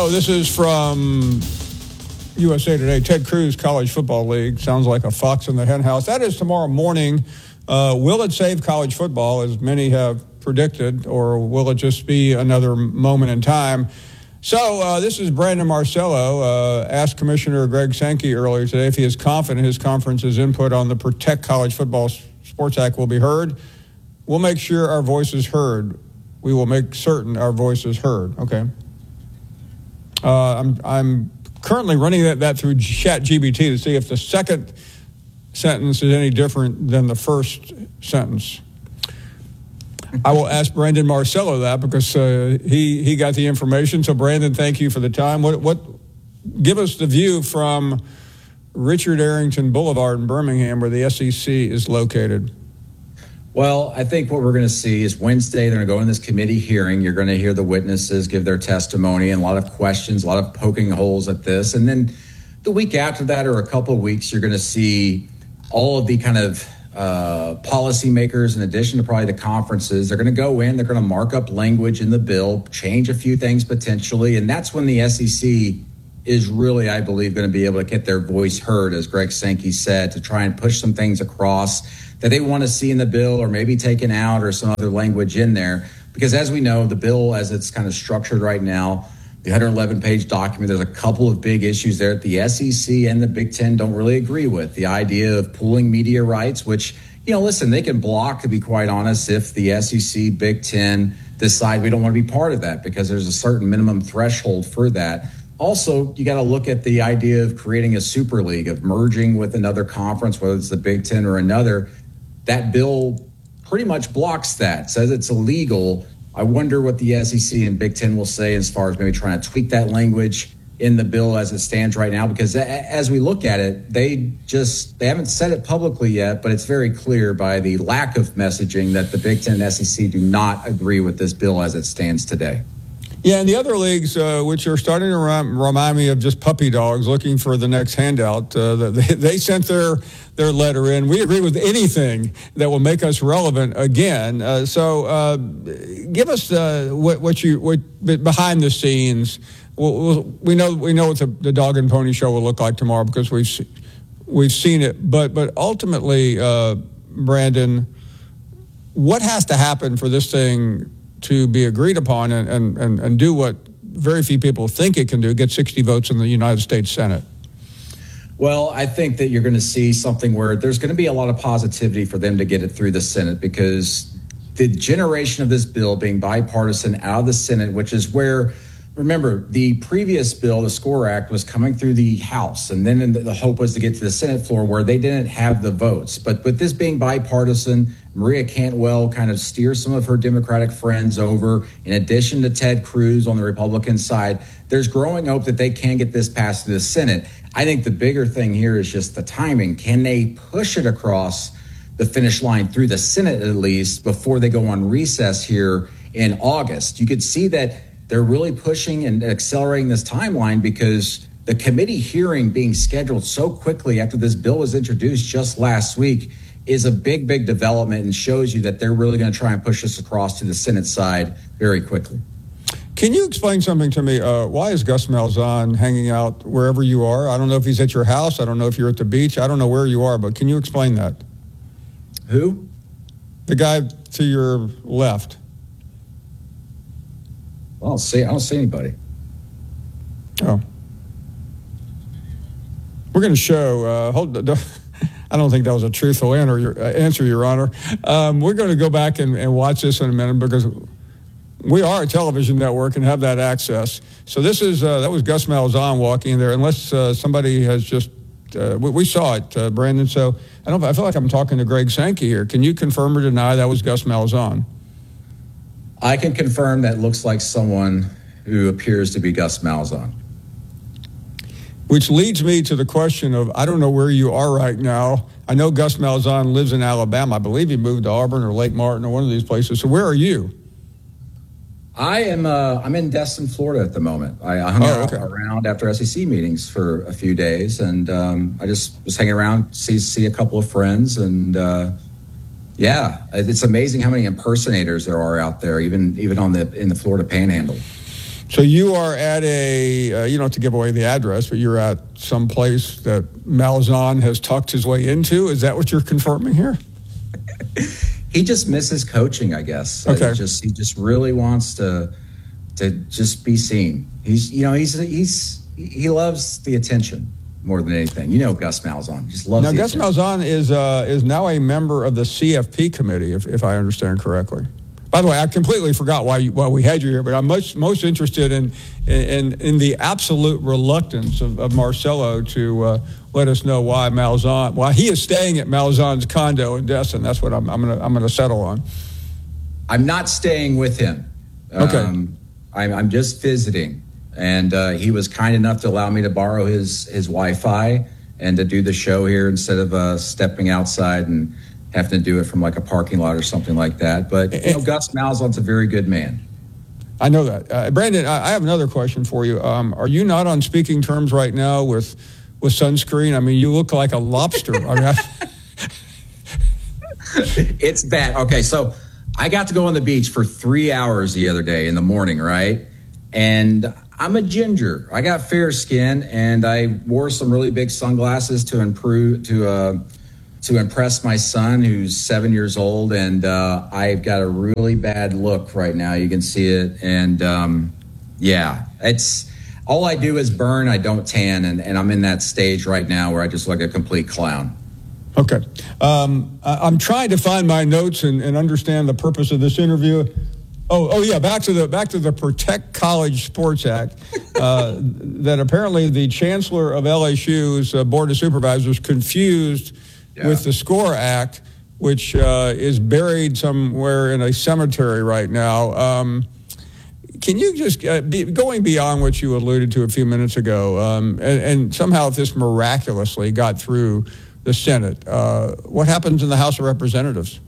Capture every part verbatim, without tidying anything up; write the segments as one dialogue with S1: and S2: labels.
S1: So this is from U S A Today. Ted Cruz College Football League. Sounds like a fox in the hen house. That is tomorrow morning. Uh, will it save college football, as many have predicted, or will it just be another moment in time? So uh, this is Brandon Marcello. Uh, asked Commissioner Greg Sankey earlier today if he is confident his conference's input on the Protect College Football Sports Act will be heard. We'll make sure our voice is heard. We will make certain our voice is heard. Okay. Uh, I'm I'm currently running that, that through Chat G P T to see if the second sentence is any different than the first sentence. I will ask Brandon Marcello that because uh, he he got the information. So Brandon, thank you for the time. What what? Give us the view from Richard Arrington Boulevard in Birmingham, where the S E C is located.
S2: Well, I think what we're going to see is Wednesday, they're going to go in this committee hearing. You're going to hear the witnesses give their testimony and a lot of questions, a lot of poking holes at this. And then the week after that, or a couple of weeks, you're going to see all of the kind of uh, policymakers, in addition to probably the conferences. They're going to go in, they're going to mark up language in the bill, change a few things potentially. And that's when the S E C is really, I believe, going to be able to get their voice heard, as Greg Sankey said, to try and push some things across that they want to see in the bill, or maybe taken out, or some other language in there. Because as we know, the bill as it's kind of structured right now, the one hundred eleven page document, there's a couple of big issues there that the S E C and the Big Ten don't really agree with. The idea of pooling media rights, which, you know, listen, they can block, to be quite honest, if the S E C, Big Ten decide we don't want to be part of that, because there's a certain minimum threshold for that. Also, you got to look at the idea of creating a super league, of merging with another conference, whether it's the Big Ten or another. That bill pretty much blocks that, says it's illegal. I wonder what the S E C and Big Ten will say as far as maybe trying to tweak that language in the bill as it stands right now, because as we look at it, they just, they haven't said it publicly yet, but it's very clear by the lack of messaging that the Big Ten and S E C do not agree with this bill as it stands today.
S1: Yeah, and the other leagues, uh, which are starting to rem- remind me of just puppy dogs looking for the next handout, uh, they, they sent their their letter in. We agree with anything that will make us relevant again. Uh, so uh, give us uh, what, what you what behind the scenes. We'll, we'll, we know we know what the, the Dog and Pony Show will look like tomorrow, because we've se- we've seen it. But but ultimately, uh, Brandon, what has to happen for this thing to be agreed upon and, and, and, and do what very few people think it can do, get sixty votes in the United States Senate?
S2: Well, I think that you're going to see something where there's going to be a lot of positivity for them to get it through the Senate, because the generation of this bill being bipartisan out of the Senate, which is where, remember, the previous bill, the SCORE Act, was coming through the House, and then the hope was to get to the Senate floor where they didn't have the votes. But with this being bipartisan, Maria Cantwell kind of steers some of her Democratic friends over, in addition to Ted Cruz on the Republican side. There's growing hope that they can get this passed to the Senate. I think the bigger thing here is just the timing. Can they push it across the finish line through the Senate, at least, before they go on recess here in August? You could see that they're really pushing and accelerating this timeline, because the committee hearing being scheduled so quickly after this bill was introduced just last week is a big, big development, and shows you that they're really going to try and push this across to the Senate side very quickly.
S1: Can you explain something to me? Uh, why is Gus Malzahn hanging out wherever you are? I don't know if he's at your house. I don't know if you're at the beach. I don't know where you are, but can you explain that?
S2: Who?
S1: The guy to your left.
S2: Well, I don't see, I don't see anybody.
S1: Oh. We're going to show, uh, hold, I don't think that was a truthful answer, Your, uh, answer, Your Honor. Um, we're going to go back and, and watch this in a minute, because we are a television network and have that access. So this is, uh, that was Gus Malzahn walking in there, unless uh, somebody has just, uh, we, we saw it, uh, Brandon. So I don't, I feel like I'm talking to Greg Sankey here. Can you confirm or deny that was Gus Malzahn?
S2: I can confirm that looks like someone who appears to be Gus Malzahn.
S1: Which leads me to the question of, I don't know where you are right now. I know Gus Malzahn lives in Alabama. I believe he moved to Auburn or Lake Martin or one of these places. So where are you?
S2: I am uh, I'm in Destin, Florida at the moment. I hung
S1: oh,
S2: out
S1: okay.
S2: around after S E C meetings for a few days, and um, I just was hanging around, see see a couple of friends, and uh, yeah, it's amazing how many impersonators there are out there, even even on the in the Florida Panhandle.
S1: So you are at a, uh, you don't have to give away the address, but you're at some place that Malzahn has tucked his way into. Is that what you're confirming here?
S2: He just misses coaching, I guess.
S1: Okay.
S2: He just he just really wants to to just be seen. He's you know he's he's he loves the attention more than anything. You know, Gus Malzahn just loves.
S1: Now,
S2: the
S1: Gus
S2: attention.
S1: Malzahn is uh, is now a member of the C F P committee, if if I understand correctly. By the way, I completely forgot why you, why we had you here, but I'm most most interested in in in the absolute reluctance of, of Marcelo to uh, let us know why Malzahn why he is staying at Malzahn's condo in Destin. That's what I'm I'm gonna I'm gonna settle on.
S2: I'm not staying with him.
S1: Okay,
S2: um, I'm I'm just visiting, and uh, he was kind enough to allow me to borrow his his Wi-Fi and to do the show here instead of uh, stepping outside and having to do it from like a parking lot or something like that. But you know, Gus Malzahn's a very good man.
S1: I know that. Uh, Brandon, I, I have another question for you. Um, are you not on speaking terms right now with with sunscreen? I mean, you look like a lobster. I mean, I...
S2: It's bad. Okay, so I got to go on the beach for three hours the other day in the morning, right? And I'm a ginger. I got fair skin, and I wore some really big sunglasses to improve to uh, to impress my son, who's seven years old, and uh, I've got a really bad look right now. You can see it, and um, yeah, it's all I do is burn. I don't tan, and, and I'm in that stage right now where I just look a complete clown.
S1: Okay. Um, I, I'm trying to find my notes and, and understand the purpose of this interview. Oh, oh yeah. Back to the back to the Protect College Sports Act. Uh, that apparently the chancellor of L S U's uh, board of supervisors confused yeah. with the SCORE Act, which uh, is buried somewhere in a cemetery right now. Um, can you just uh, be, going beyond what you alluded to a few minutes ago, um, and, and somehow if this miraculously got through the Senate, uh, what happens in the House of Representatives?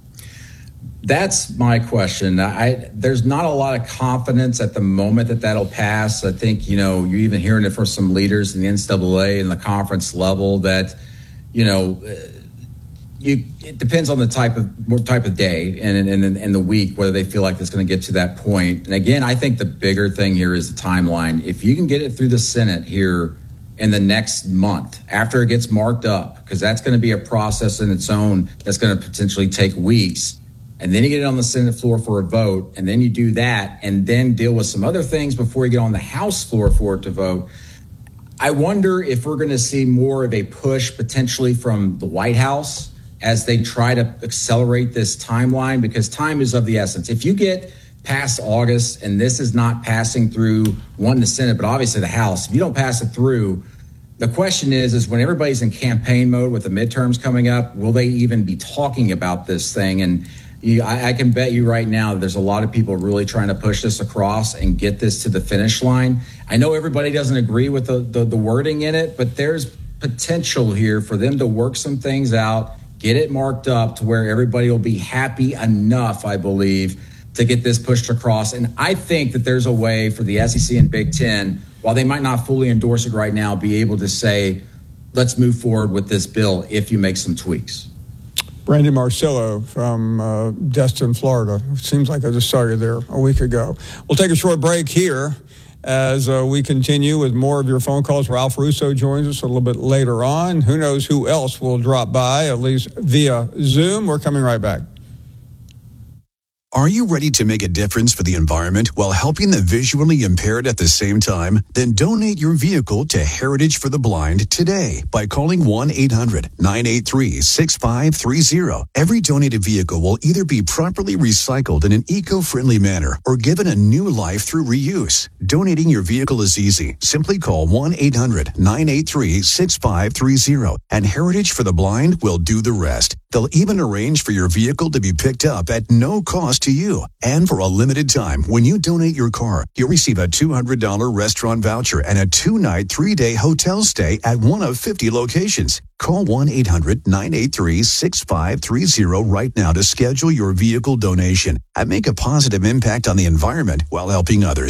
S2: That's my question. I, there's not a lot of confidence at the moment that that'll pass. I think, you know, you're even hearing it from some leaders in the N C double A and the conference level that, you know, you, it depends on the type of what type of day and and and the week, whether they feel like it's going to get to that point. And again, I think the bigger thing here is the timeline. If you can get it through the Senate here in the next month after it gets marked up, because that's going to be a process in its own that's going to potentially take weeks. And then you get it on the Senate floor for a vote, and then you do that, and then deal with some other things before you get on the House floor for it to vote. I wonder if we're going to see more of a push potentially from the White House as they try to accelerate this timeline, because time is of the essence. If you get past August and this is not passing through, one, the Senate, but obviously the House, if you don't pass it through, the question is, is when everybody's in campaign mode with the midterms coming up, will they even be talking about this thing? And You, I, I can bet you right now there's a lot of people really trying to push this across and get this to the finish line. I know everybody doesn't agree with the, the, the wording in it, but there's potential here for them to work some things out, get it marked up to where everybody will be happy enough, I believe, to get this pushed across. And I think that there's a way for the S E C and Big Ten, while they might not fully endorse it right now, be able to say, let's move forward with this bill if you make some tweaks.
S1: Brandon Marcello from uh, Destin, Florida. Seems like I just saw you there a week ago. We'll take a short break here as uh, we continue with more of your phone calls. Ralph Russo joins us a little bit later on. Who knows who else will drop by, at least via Zoom. We're coming right back.
S3: Are you ready to make a difference for the environment while helping the visually impaired at the same time? Then donate your vehicle to Heritage for the Blind today by calling one eight hundred nine eight three six five three zero. Every donated vehicle will either be properly recycled in an eco-friendly manner or given a new life through reuse. Donating your vehicle is easy. Simply call one eight hundred nine eight three six five three zero and Heritage for the Blind will do the rest. They'll even arrange for your vehicle to be picked up at no cost to you. And for a limited time, when you donate your car, you'll receive a two hundred dollars restaurant voucher and a two-night, three-day hotel stay at one of fifty locations. Call one eight hundred nine eight three six five three zero right now to schedule your vehicle donation and make a positive impact on the environment while helping others.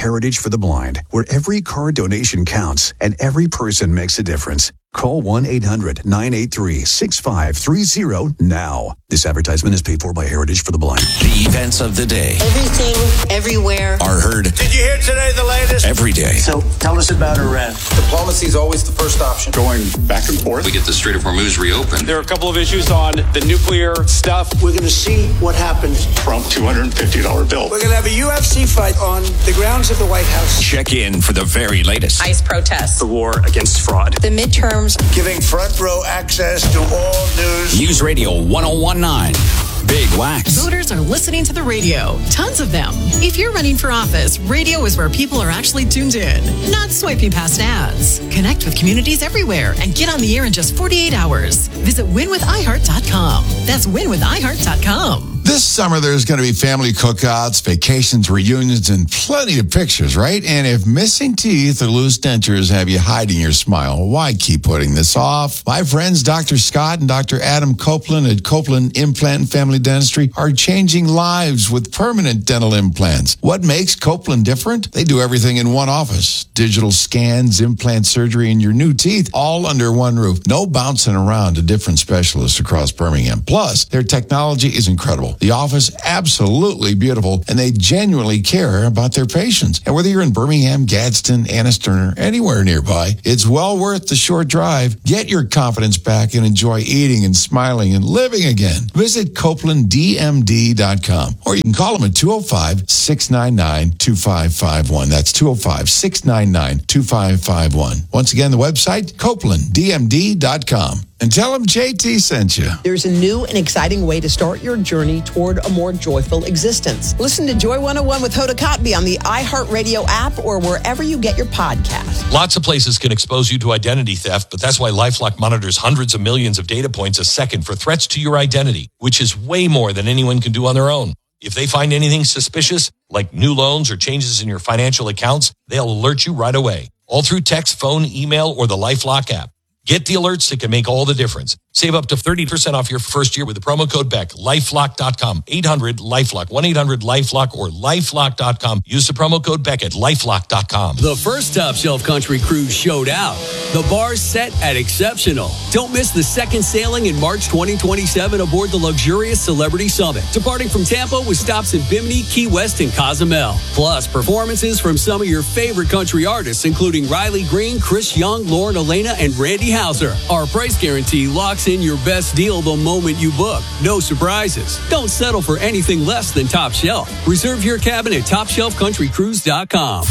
S3: Heritage for the Blind, where every card donation counts and every person makes a difference. Call one eight hundred nine eight three six five three zero now. This advertisement is paid for by Heritage for the Blind.
S4: The events of the day.
S5: Everything, everywhere.
S4: Are heard.
S6: Did you hear today the latest?
S4: Every day.
S6: So tell us about Iran.
S7: Diplomacy is always the first option.
S8: Going back and forth.
S9: We get the Strait of Hormuz reopened.
S10: There are a couple of issues on the nuclear stuff.
S6: We're going to see what happens.
S8: Trump two hundred fifty dollars bill.
S6: We're going to have a U F C fight on the grounds of the White House.
S4: Check in for the very latest.
S11: ICE protests.
S10: The war against fraud.
S11: The midterms.
S6: Giving front row access to all news.
S4: News Radio one oh one point nine. Big Wax.
S12: Voters are listening to the radio. Tons of them. If you're running for office, radio is where people are actually tuned in, not swiping past ads. Connect with communities everywhere and get on the air in just forty-eight hours. Visit win with i heart dot com. That's win with i heart dot com.
S13: This summer, there's going to be family cookouts, vacations, reunions, and plenty of pictures, right? And if missing teeth or loose dentures have you hiding your smile, why keep putting this off? My friends, Doctor Scott and Doctor Adam Copeland at Copeland Implant and Family Dentistry are changing lives with permanent dental implants. What makes Copeland different? They do everything in one office. Digital scans, implant surgery, and your new teeth, all under one roof. No bouncing around to different specialists across Birmingham. Plus, their technology is incredible. The office, absolutely beautiful, and they genuinely care about their patients. And whether you're in Birmingham, Gadsden, Anniston, or anywhere nearby, it's well worth the short drive. Get your confidence back and enjoy eating and smiling and living again. Visit Copeland D M D dot com, or you can call them at two oh five, six nine nine, two five five one. That's two oh five, six nine nine, two five five one. Once again, the website, Copeland D M D dot com. And tell them J T sent you.
S14: There's a new and exciting way to start your journey toward a more joyful existence. Listen to Joy one oh one with Hoda Kotb on the iHeartRadio app or wherever you get your podcast.
S15: Lots of places can expose you to identity theft, but that's why LifeLock monitors hundreds of millions of data points a second for threats to your identity, which is way more than anyone can do on their own. If they find anything suspicious, like new loans or changes in your financial accounts, they'll alert you right away, all through text, phone, email, or the LifeLock app. Get the alerts that can make all the difference. Save up to thirty percent off your first year with the promo code Beck. lifelock dot com. eight hundred LifeLock. one eight hundred LifeLock or lifelock dot com. Use the promo code Beck at lifelock dot com.
S16: The first Top Shelf Country Cruise showed out. The bar's set at exceptional. Don't miss the second sailing in March twenty twenty-seven aboard the luxurious Celebrity Summit, departing from Tampa with stops in Bimini, Key West, and Cozumel. Plus, performances from some of your favorite country artists, including Riley Green, Chris Young, Lauren Elena, and Randy Houser. Our price guarantee locks in your best deal the moment you book. No surprises. Don't settle for anything less than Top Shelf. Reserve your cabin at top shelf country cruise dot com.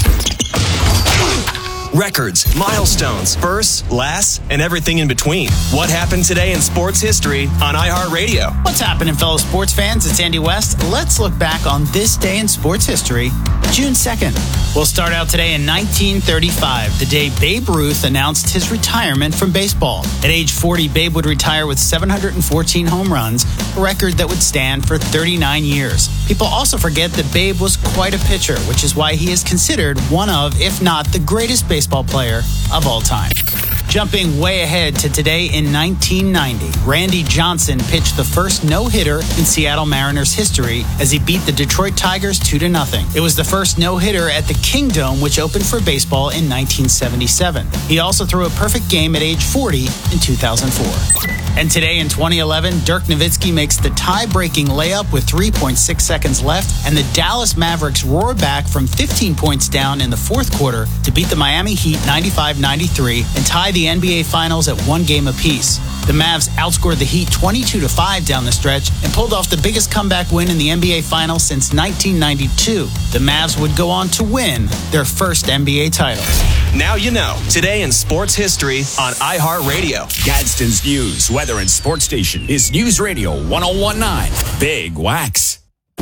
S17: Records, milestones, firsts, lasts, and everything in between. What happened today in sports history on iHeartRadio?
S18: What's happening, fellow sports fans? It's Andy West. Let's look back on this day in sports history, June second. We'll start out today in nineteen thirty-five, the day Babe Ruth announced his retirement from baseball. At age forty, Babe would retire with seven hundred fourteen home runs, a record that would stand for thirty-nine years. People also forget that Babe was quite a pitcher, which is why he is considered one of, if not the greatest baseball player of all time. Jumping way ahead to today in nineteen ninety, Randy Johnson pitched the first no-hitter in Seattle Mariners history as he beat the Detroit Tigers two to nothing. It was the first no-hitter at the Kingdome, which opened for baseball in nineteen seventy-seven. He also threw a perfect game at age forty in two thousand four. And today in twenty eleven, Dirk Nowitzki makes the tie-breaking layup with three point six seconds left, and the Dallas Mavericks roar back from fifteen points down in the fourth quarter to beat the Miami Heat ninety-five ninety-three and tie the N B A Finals at one game apiece. The Mavs outscored the Heat twenty-two to five down the stretch and pulled off the biggest comeback win in the N B A Finals since nineteen ninety-two. The Mavs would go on to win their first N B A title.
S17: Now you know. Today in sports history on iHeartRadio.
S4: Gadsden's news, weather, and sports station is News Radio one oh one point nine. Big Wax.